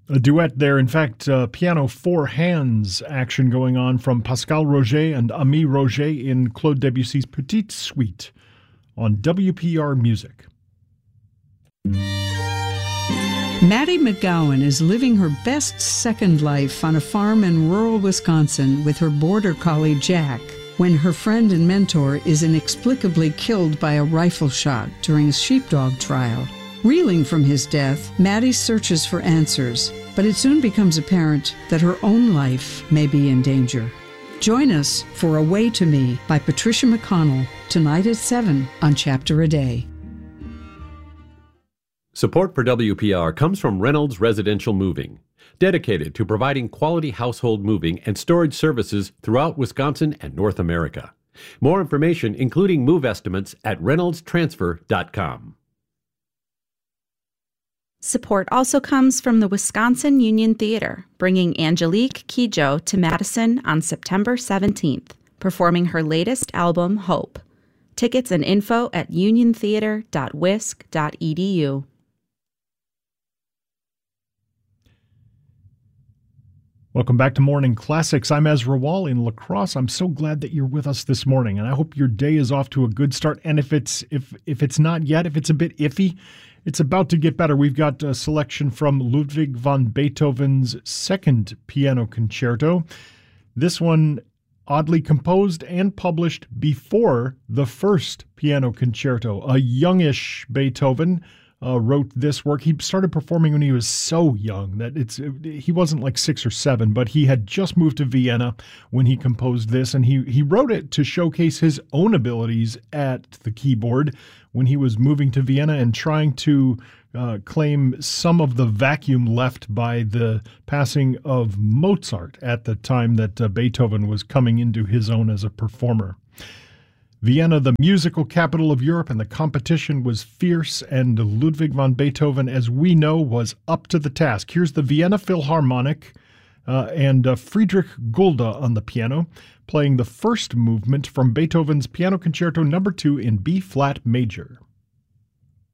A duet there. In fact, piano four hands action going on from Pascal Roger and Ami Roger in Claude Debussy's Petite Suite on WPR Music. Maddie McGowan is living her best second life on a farm in rural Wisconsin with her border collie Jack when her friend and mentor is inexplicably killed by a rifle shot during a sheepdog trial. Reeling from his death, Maddie searches for answers, but it soon becomes apparent that her own life may be in danger. Join us for Away to Me by Patricia McConnell, tonight at 7 on Chapter a Day. Support for WPR comes from Reynolds Residential Moving, dedicated to providing quality household moving and storage services throughout Wisconsin and North America. More information, including move estimates, at reynoldstransfer.com. Support also comes from the Wisconsin Union Theater, bringing Angelique Kidjo to Madison on September 17th, performing her latest album, Hope. Tickets and info at uniontheater.wisc.edu. Welcome back to Morning Classics. I'm Ezra Wall in La Crosse. I'm so glad that you're with us this morning, and I hope your day is off to a good start. And if it's not yet, if it's a bit iffy, it's about to get better. We've got a selection from Ludwig van Beethoven's second piano concerto. This one oddly composed and published before the first piano concerto. A youngish Beethoven wrote this work. He started performing when he was so young that he wasn't like 6 or 7, but he had just moved to Vienna when he composed this, and he wrote it to showcase his own abilities at the keyboard when he was moving to Vienna and trying to claim some of the vacuum left by the passing of Mozart at the time that Beethoven was coming into his own as a performer. Vienna, the musical capital of Europe, and the competition was fierce, and Ludwig van Beethoven, as we know, was up to the task. Here's the Vienna Philharmonic and Friedrich Gulda on the piano, playing the first movement from Beethoven's Piano Concerto No. 2 in B-flat major.